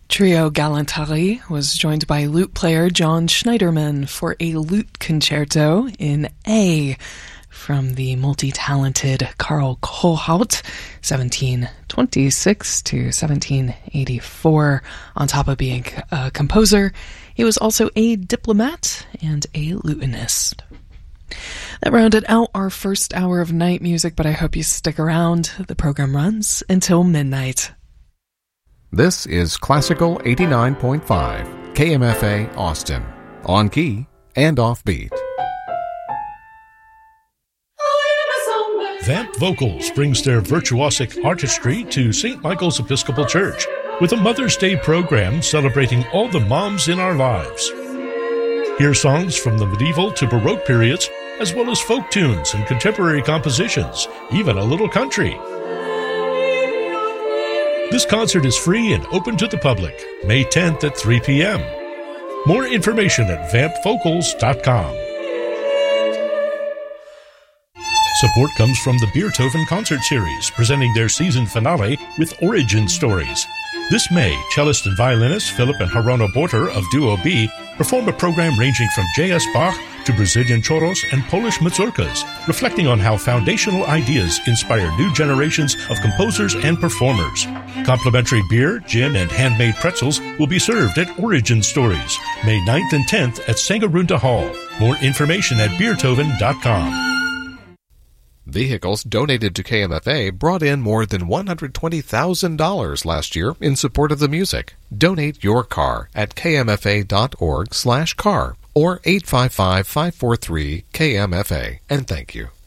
Trio Galantari was joined by lute player John Schneiderman for a lute concerto in A from the multi-talented Karl Kohlhaut, 1726 to 1784. On top of being a composer, he was also a diplomat and a lutenist. That rounded out our first hour of night music, but I hope you stick around. The program runs until midnight. This is Classical 89.5, KMFA Austin, on key and offbeat. Vamp Vocals brings their virtuosic artistry to St. Michael's Episcopal Church with a Mother's Day program celebrating all the moms in our lives. Hear songs from the medieval to Baroque periods, as well as folk tunes and contemporary compositions, even a little country. This concert is free and open to the public, May 10th at 3 p.m. More information at vampvocals.com. Support comes from the Beethoven Concert Series, presenting their season finale with Origin Stories. This May, cellist and violinist Philip and Harona Borter of Duo B perform a program ranging from J.S. Bach to Brazilian choros and Polish mazurkas, reflecting on how foundational ideas inspire new generations of composers and performers. Complimentary beer, gin, and handmade pretzels will be served at Origin Stories, May 9th and 10th at Sangarunda Hall. More information at beethoven.com. Vehicles donated to KMFA brought in more than $120,000 last year in support of the music. Donate your car at kmfa.org/car or 855-543-KMFA. And thank you.